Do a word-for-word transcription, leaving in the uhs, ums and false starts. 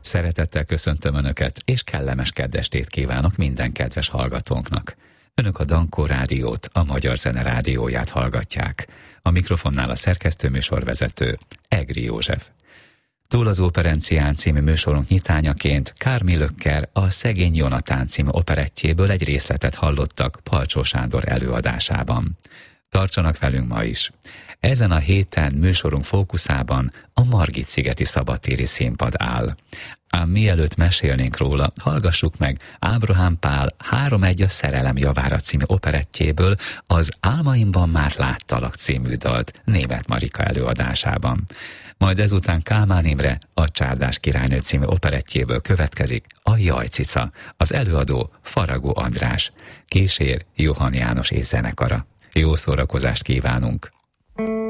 Szeretettel köszöntöm Önöket, és kellemes keddestét kívánok minden kedves hallgatónknak. Önök a Dankó Rádiót, a Magyar Zene Rádióját hallgatják. A mikrofonnál a szerkesztőműsorvezető, Egri József. Túl az Operencián című műsorunk nyitányaként Kármi Lökker a Szegény Jonatán című operettjéből egy részletet hallottak Palcsó Sándor előadásában. Tartsanak velünk ma is! Ezen a héten műsorunk fókuszában a Margit-szigeti szabadtéri színpad áll. Ám mielőtt mesélnénk róla, hallgassuk meg Ábrahám Pál Három egy a szerelem javára című operettjéből az Álmaimban már láttalak című dalt Németh Marika előadásában. Majd ezután Kálmán Imre a Csárdás királynő című operettjéből következik a Jajcica, az előadó Faragó András, kísér Johann János és zenekara. Jó szórakozást kívánunk!